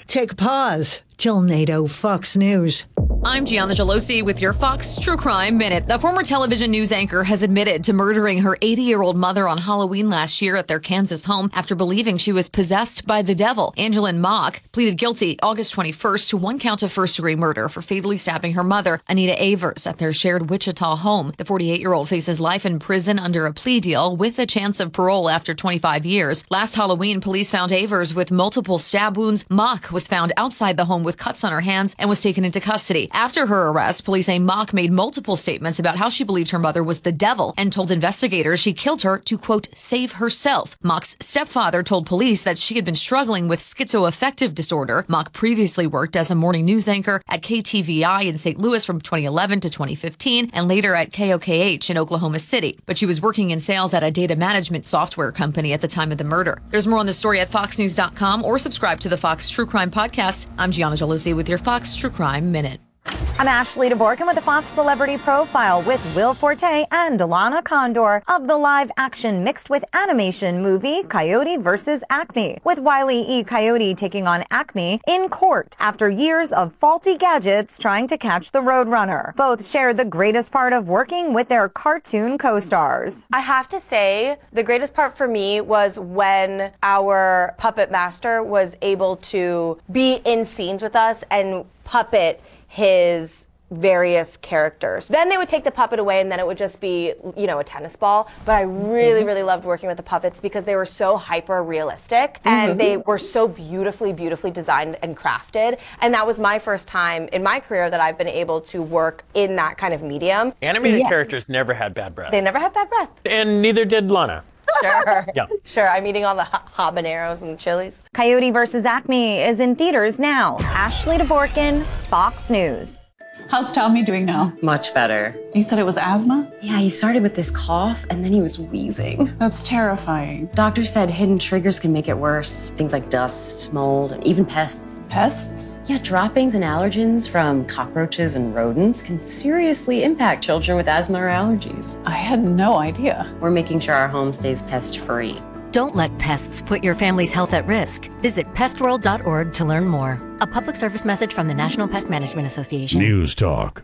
Take a pause. Jill Nato, Fox News. I'm Gianna Gelosi with your Fox True Crime Minute. The former television news anchor has admitted to murdering her 80-year-old mother on Halloween last year at their Kansas home after believing she was possessed by the devil. Angelin Mock pleaded guilty August 21st to one count of first-degree murder for fatally stabbing her mother, Anita Avers, at their shared Wichita home. The 48-year-old faces life in prison under a plea deal with a chance of parole after 25 years. Last Halloween, police found Avers with multiple stab wounds. Mock was found outside the home with cuts on her hands and was taken into custody. After her arrest, police say Mock made multiple statements about how she believed her mother was the devil and told investigators she killed her to, quote, save herself. Mock's stepfather told police that she had been struggling with schizoaffective disorder. Mock previously worked as a morning news anchor at KTVI in St. Louis from 2011 to 2015 and later at KOKH in Oklahoma City. But she was working in sales at a data management software company at the time of the murder. There's more on the story at foxnews.com or subscribe to the Fox True Crime Podcast. I'm Gianna Gelosi with your Fox True Crime Minute. I'm Ashley DeVorkin with the Fox Celebrity Profile with Will Forte and Delana Condor of the live-action mixed with animation movie Coyote vs. Acme, with Wile E. Coyote taking on Acme in court after years of faulty gadgets trying to catch the Roadrunner. Both shared the greatest part of working with their cartoon co-stars. I have to say, the greatest part for me was when our puppet master was able to be in scenes with us and puppet his various characters. Then they would take the puppet away and then it would just be, you know, a tennis ball. But I really, really loved working with the puppets because they were so hyper realistic and they were so beautifully, beautifully designed and crafted. And that was my first time in my career that I've been able to work in that kind of medium. Animated characters never had bad breath. They never had bad breath. And neither did Lana. Sure. Yeah. Sure, I'm eating all the habaneros and the chilies. Coyote vs. Acme is in theaters now. Ashley DeVorkin, Fox News. How's Tommy doing now? Much better. You said it was asthma? Yeah, he started with this cough and then he was wheezing. That's terrifying. Doctor said hidden triggers can make it worse. Things like dust, mold, and even pests. Pests? Yeah, droppings and allergens from cockroaches and rodents can seriously impact children with asthma or allergies. I had no idea. We're making sure our home stays pest-free. Don't let pests put your family's health at risk. Visit pestworld.org to learn more. A public service message from the National Pest Management Association. News Talk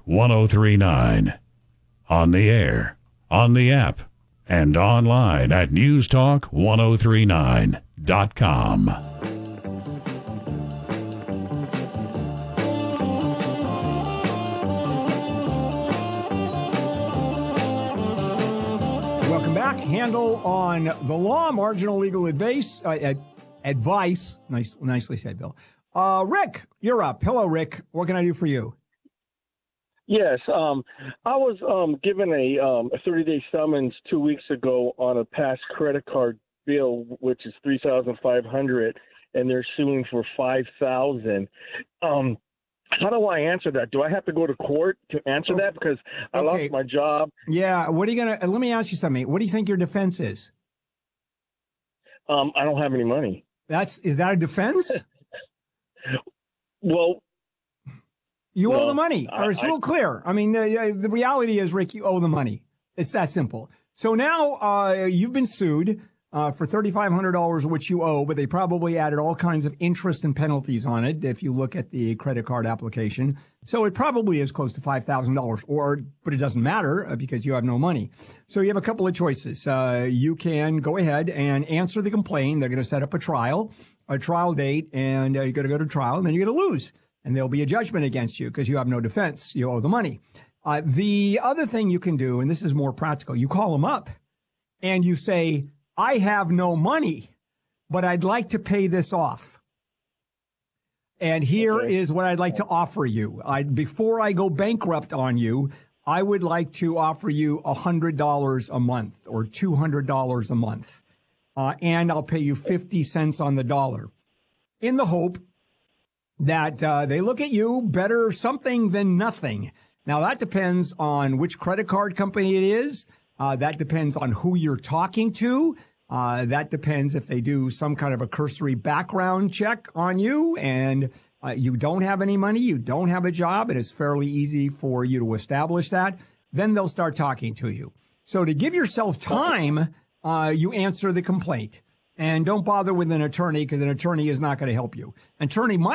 1039. On the air, on the app, and online at newstalk1039.com. Welcome back. Handle on the law, marginal legal advice. Nicely said, Bill. Rick, you're up. Hello, Rick. What can I do for you? Yes, I was given a 30-day summons 2 weeks ago on a past credit card bill, which is $3,500, and they're suing for $5,000. How do I answer that? Do I have to go to court to answer that? Because I lost my job. Yeah. What are you going to, let me ask you something. What do you think your defense is? I don't have any money. Is that a defense? Well, you owe the money, or it's real clear. I mean, the reality is, Rick, you owe the money. It's that simple. So now you've been sued for $3,500, which you owe, but they probably added all kinds of interest and penalties on it if you look at the credit card application. So it probably is close to $5,000, but it doesn't matter because you have no money. So you have a couple of choices. You can go ahead and answer the complaint. They're going to set up a trial date, and you're going to go to trial, and then you're going to lose. And there'll be a judgment against you because you have no defense. You owe the money. The other thing you can do, and this is more practical, you call them up and you say, I have no money, but I'd like to pay this off. And here is what I'd like to offer you. Before I go bankrupt on you, I would like to offer you $100 a month or $200 a month. And I'll pay you 50 cents on the dollar in the hope that they look at you better something than nothing. Now, that depends on which credit card company it is. That depends on who you're talking to. That depends if they do some kind of a cursory background check on you and you don't have any money, you don't have a job. It is fairly easy for you to establish that. Then they'll start talking to you. So to give yourself time, you answer the complaint. And don't bother with an attorney because an attorney is not going to help you. Attorney might